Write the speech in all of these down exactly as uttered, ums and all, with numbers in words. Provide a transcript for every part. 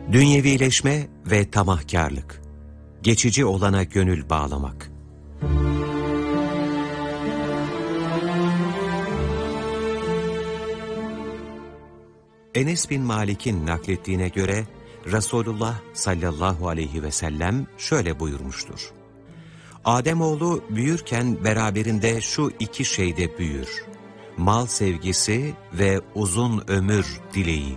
Dünyevileşme ve tamahkârlık. Geçici olana gönül bağlamak. Enes bin Malik'in naklettiğine göre Resulullah sallallahu aleyhi ve sellem şöyle buyurmuştur. Ademoğlu büyürken beraberinde şu iki şeyde büyür: mal sevgisi ve uzun ömür dileği.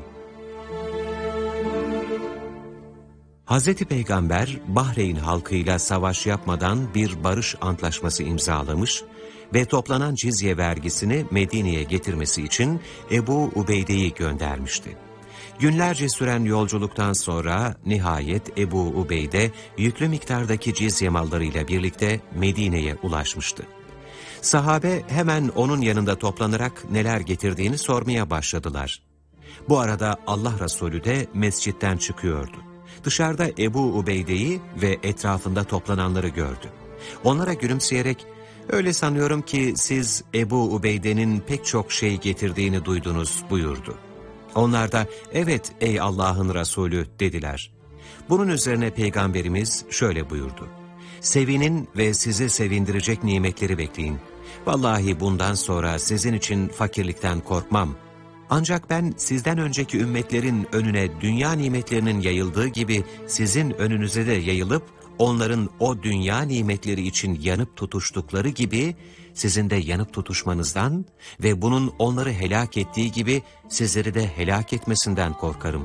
Hazreti Peygamber Bahreyn halkıyla savaş yapmadan bir barış antlaşması imzalamış ve toplanan cizye vergisini Medine'ye getirmesi için Ebu Ubeyde'yi göndermişti. Günlerce süren yolculuktan sonra nihayet Ebu Ubeyde yüklü miktardaki cizye mallarıyla birlikte Medine'ye ulaşmıştı. Sahabe hemen onun yanında toplanarak neler getirdiğini sormaya başladılar. Bu arada Allah Resulü de mescitten çıkıyordu. Dışarıda Ebu Ubeyde'yi ve etrafında toplananları gördü. Onlara gülümseyerek, "Öyle sanıyorum ki siz Ebu Ubeyde'nin pek çok şey getirdiğini duydunuz," buyurdu. Onlar da, "Evet ey Allah'ın Resulü," dediler. Bunun üzerine Peygamberimiz şöyle buyurdu: "Sevinin ve sizi sevindirecek nimetleri bekleyin. Vallahi bundan sonra sizin için fakirlikten korkmam. Ancak ben sizden önceki ümmetlerin önüne dünya nimetlerinin yayıldığı gibi sizin önünüze de yayılıp onların o dünya nimetleri için yanıp tutuştukları gibi sizin de yanıp tutuşmanızdan ve bunun onları helak ettiği gibi sizleri de helak etmesinden korkarım."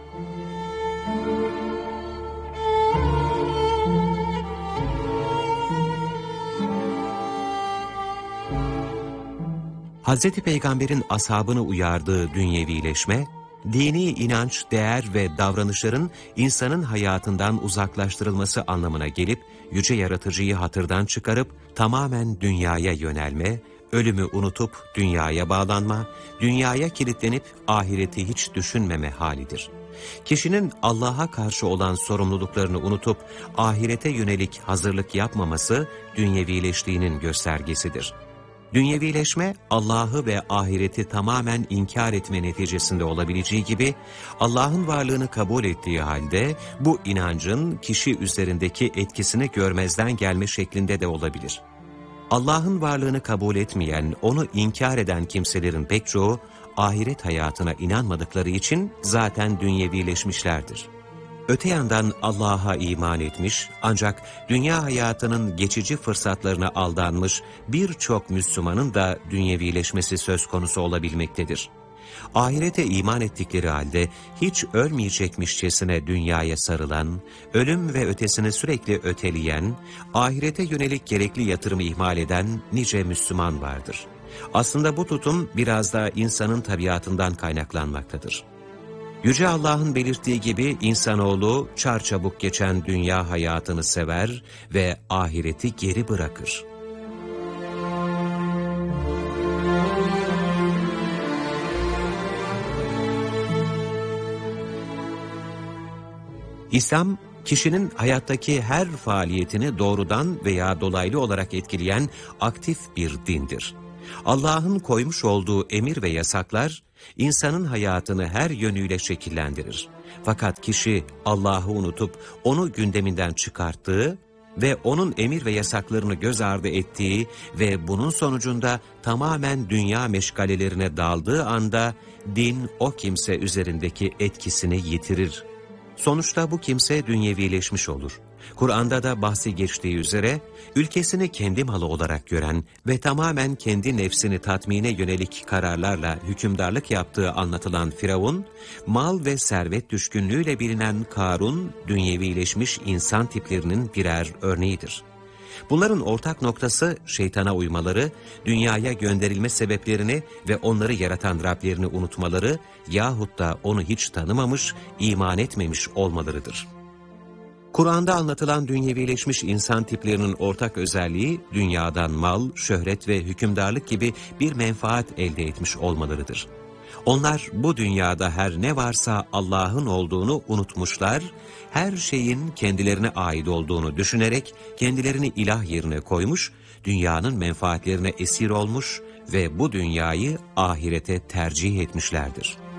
Hazreti Peygamber'in ashabını uyardığı dünyevileşme, dini inanç, değer ve davranışların insanın hayatından uzaklaştırılması anlamına gelip, yüce yaratıcıyı hatırdan çıkarıp tamamen dünyaya yönelme, ölümü unutup dünyaya bağlanma, dünyaya kilitlenip ahireti hiç düşünmeme halidir. Kişinin Allah'a karşı olan sorumluluklarını unutup ahirete yönelik hazırlık yapmaması dünyevileştiğinin göstergesidir. Dünyevileşme, Allah'ı ve ahireti tamamen inkar etme neticesinde olabileceği gibi, Allah'ın varlığını kabul ettiği halde bu inancın kişi üzerindeki etkisini görmezden gelme şeklinde de olabilir. Allah'ın varlığını kabul etmeyen, onu inkar eden kimselerin pek çoğu, ahiret hayatına inanmadıkları için zaten dünyevileşmişlerdir. Öte yandan Allah'a iman etmiş ancak dünya hayatının geçici fırsatlarına aldanmış birçok Müslümanın da dünyevileşmesi söz konusu olabilmektedir. Ahirete iman ettikleri halde hiç ölmeyecekmişçesine dünyaya sarılan, ölüm ve ötesini sürekli öteleyen, ahirete yönelik gerekli yatırımı ihmal eden nice Müslüman vardır. Aslında bu tutum biraz da insanın tabiatından kaynaklanmaktadır. Yüce Allah'ın belirttiği gibi insanoğlu çarçabuk geçen dünya hayatını sever ve ahireti geri bırakır. İslam, kişinin hayattaki her faaliyetini doğrudan veya dolaylı olarak etkileyen aktif bir dindir. Allah'ın koymuş olduğu emir ve yasaklar, insanın hayatını her yönüyle şekillendirir. Fakat kişi Allah'ı unutup onu gündeminden çıkarttığı ve onun emir ve yasaklarını göz ardı ettiği ve bunun sonucunda tamamen dünya meşgalelerine daldığı anda din o kimse üzerindeki etkisini yitirir. Sonuçta bu kimse dünyevileşmiş olur. Kur'an'da da bahsi geçtiği üzere, ülkesini kendi malı olarak gören ve tamamen kendi nefsini tatmine yönelik kararlarla hükümdarlık yaptığı anlatılan Firavun, mal ve servet düşkünlüğüyle bilinen Karun, dünyevileşmiş insan tiplerinin birer örneğidir. Bunların ortak noktası şeytana uymaları, dünyaya gönderilme sebeplerini ve onları yaratan Rablerini unutmaları yahut da onu hiç tanımamış, iman etmemiş olmalarıdır. Kur'an'da anlatılan dünyevileşmiş insan tiplerinin ortak özelliği, dünyadan mal, şöhret ve hükümdarlık gibi bir menfaat elde etmiş olmalarıdır. Onlar bu dünyada her ne varsa Allah'ın olduğunu unutmuşlar, her şeyin kendilerine ait olduğunu düşünerek kendilerini ilah yerine koymuş, dünyanın menfaatlerine esir olmuş ve bu dünyayı ahirete tercih etmişlerdir.